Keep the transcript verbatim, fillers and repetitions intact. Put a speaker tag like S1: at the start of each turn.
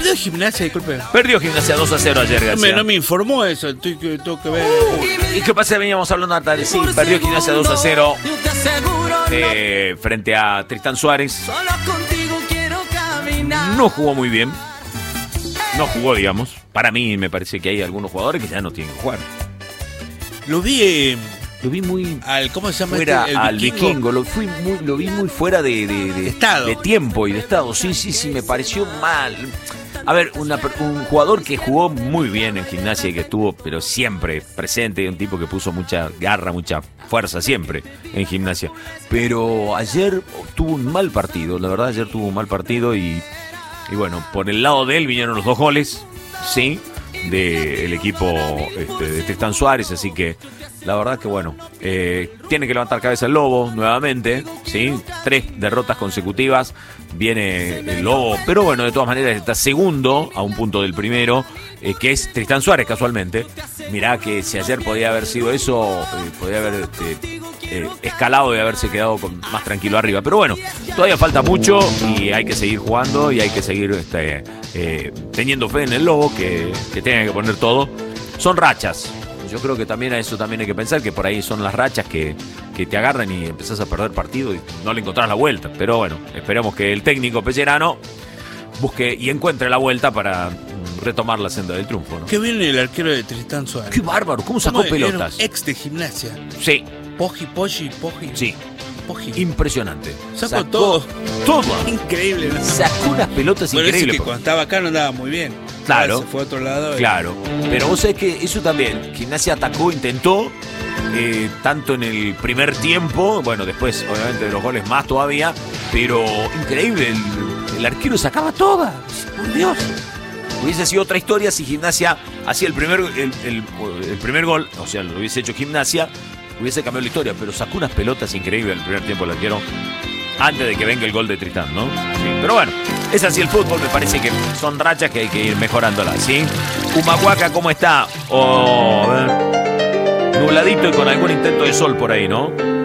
S1: Perdió Gimnasia, disculpe.
S2: Perdió Gimnasia dos a cero ayer,
S1: No
S2: García.
S1: me, no me informó eso, estoy que tengo que ver.
S2: ¿Y qué pasa? Veníamos hablando de tarde. Sí, perdió Gimnasia dos a cero eh, frente a Tristán Suárez. No jugó muy bien. No jugó, digamos. Para mí me parece que hay algunos jugadores que ya no tienen que jugar.
S1: Lo vi... Eh,
S2: Lo vi muy
S1: al, ¿cómo se llama
S2: fuera
S1: este? El
S2: al
S1: vikingo.
S2: vikingo. Lo, fui muy, lo vi muy fuera de, de, de,
S1: Estado.
S2: de tiempo y de estado. Sí, sí, sí, me pareció mal. A ver, una, un jugador que jugó muy bien en Gimnasia y que estuvo, pero siempre presente, un tipo que puso mucha garra, mucha fuerza siempre en Gimnasia. Pero ayer tuvo un mal partido, la verdad ayer tuvo un mal partido y, y bueno, por el lado de él vinieron los dos goles, sí, del equipo este, de Tristán Suárez, así que la verdad que bueno, eh, tiene que levantar cabeza el Lobo nuevamente, ¿sí? Tres derrotas consecutivas, viene el Lobo, pero bueno, de todas maneras está segundo a un punto del primero, eh, que es Tristán Suárez casualmente. Mirá que si ayer podía haber sido eso, eh, podía haber este, eh, escalado y haberse quedado con, más tranquilo arriba. Pero bueno, todavía falta mucho y hay que seguir jugando y hay que seguir este, eh, teniendo fe en el Lobo, que, que tenga que poner todo. Son rachas. Yo creo que también a eso también hay que pensar, que por ahí son las rachas que, que te agarran y empezás a perder partido y no le encontrás la vuelta. Pero bueno, esperemos que el técnico Pellerano busque y encuentre la vuelta para retomar la senda del triunfo, ¿no?
S1: Qué bien el arquero de Tristán Suárez.
S2: Qué bárbaro, ¿cómo sacó
S1: ¿Cómo
S2: pelotas?
S1: era un ex de Gimnasia.
S2: Sí,
S1: Poji, Poji, Poji.
S2: sí,
S1: Poji.
S2: impresionante.
S1: Sacó todo.
S2: Todo.
S1: Increíble, ¿no?
S2: Sacó unas pelotas
S1: Bueno, ese
S2: increíbles.
S1: que cuando estaba acá no andaba muy bien.
S2: Claro.
S1: Ahora se fue a otro lado. y-
S2: Claro, pero vos sabés que eso también, Gimnasia atacó, intentó, eh, tanto en el primer tiempo, bueno, después obviamente de los goles más todavía, pero increíble, el, el arquero sacaba todas, por Dios. Hubiese sido otra historia si Gimnasia hacía el primer, el, el- el primer gol, o sea, lo hubiese hecho Gimnasia, hubiese cambiado la historia, pero sacó unas pelotas increíbles en el primer tiempo el arquero, antes de que venga el gol de Tristán, ¿no? Sí, pero bueno, es así el fútbol, me parece que son rachas que hay que ir mejorándolas, ¿sí? Humahuaca, ¿cómo está? Oh, a ver. Nubladito y con algún intento de sol por ahí, ¿no?